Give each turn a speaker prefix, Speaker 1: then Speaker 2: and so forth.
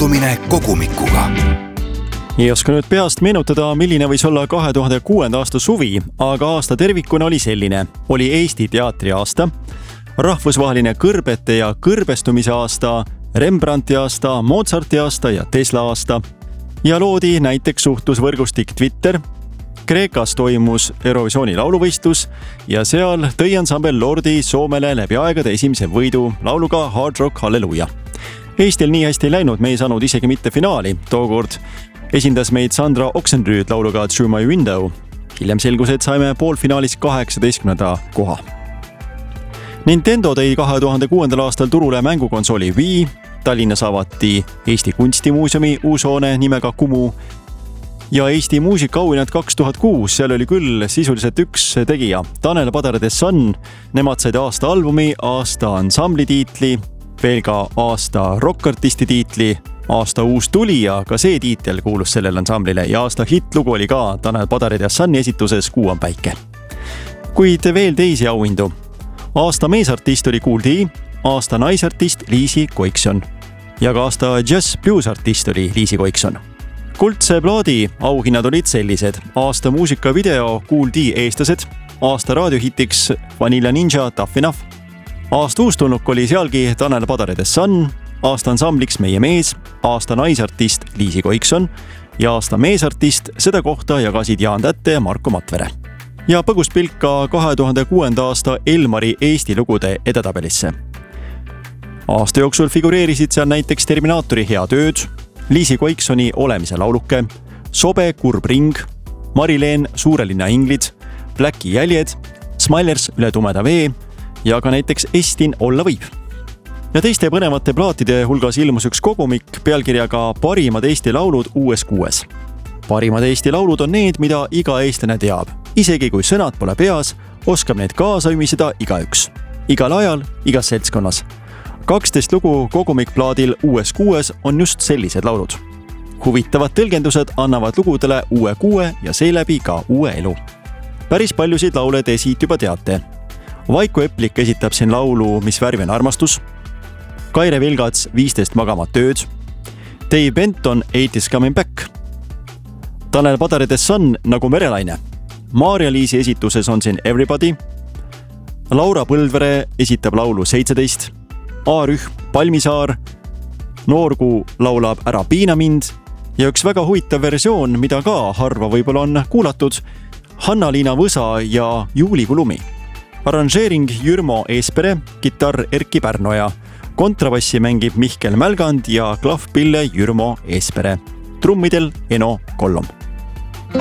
Speaker 1: kohtumine kogumikuga.
Speaker 2: Ei oska nüüd peast meenutada, milline võis olla 2006. aasta suvi, aga aasta tervikuna oli selline. Oli Eesti teatri aasta, rahvusvaheline kõrbete ja kõrbestumise aasta, Rembrandti aasta, Mozarti aasta ja Tesla aasta. Ja loodi näiteks suhtlusvõrgustik Twitter. Kreekas toimus Eurovisiooni lauluvõistlus ja seal tõi ansambel Lordi Soomele läbi aegade esimese võidu lauluga Hard Rock Halleluja. Eestil nii hästi ei läinud, me ei saanud isegi mitte finaali. Tookord esindas meid Sandra Oksenrüüd lauluga Through My Window. Hiljem selgus, et saime poolfinaalis 18. koha. Nintendo tõi 2006. aastal turule mängukonsooli Wii. Tallinnas avati Eesti Kunstimuuseumi uus hoone nimega Kumu. Ja Eesti muusikaauhinnad 2006, seal oli küll sisuliselt üks tegija, Tanel Padar The Sun. Nemad said aasta albumi, aasta ansambli tiitli, veel ka aasta rockartisti tiitli, aasta uus tulija, ka see tiitel kuulus sellele ansamblile ja aasta hitlugu oli ka Tanel Padar The Suni esituses Kuu on päike. Kuid veel teisi auhindu. Aasta meesartist oli Kool D, aasta naisartist Liisi Koikson ja ka aasta jazz blues artist oli Liisi Koikson. Kuldse plaadi auhinnad olid sellised. Aasta muusikavideo Kool D eestlased, aasta raadiohitiks Vanilla Ninja Tough Enough, aasta uustulnuk oli sealgi Tanel Padar The Sun, aasta ansambliks Meie mees, aasta naisartist Liisi Koikson ja aasta meesartist, seda kohta jagasid Jaan Tätte ja Marko Matvere. Ja põgus pilk ka 2006. aasta Elmari Eesti lugude edetabelisse. Aasta jooksul figureerisid seal näiteks Terminaatori Hea tööd, Liisi Koiksoni Olemise lauluke, Sobe kurb ring, Marileen Suurelinna inglid, Blacki jäljed, Smilers Üle tumeda vee ja ka näiteks Estin olla võib. Ja teiste põnevate plaatide hulgas ilmus üks kogumik pealkirjaga Parimad Eesti laulud uues kuues. Parimad Eesti laulud on need, mida iga eestlane teab. Isegi kui sõnad pole peas, oskab need kaasa ümiseda igaüks. Igal ajal, igas seltskonnas. 12 lugu kogumikplaadil uues kuues on just sellised laulud. Huvitavad tõlgendused annavad lugudele uue kuue ja seeläbi ka uue elu. Päris paljusid laule te siit juba teate. Vaiku Eplik esitab siin laulu Mis värvi on armastus, Kaire Vilgats 15 magamat tööd, Dave Benton 80's coming back, Tanel Padar The Sun Nagu merelaine, Maarja-Liisi esituses on siin Everybody, Laura Põldvere esitab laulu 17, A-rühm Palmisaar, Noorkuu laulab Ära piina mind ja üks väga huvitav versioon, mida ka harva võib-olla on kuulatud, Hanna-Liina Võsa ja Juulikuu lumi. Arranžeering Jürmo Eespere, kitarr Erki Pärnoja, kontrabassi mängib Mihkel Mälgand ja klahvpille Jürmo Eespere. Trummidel Eno Kollom.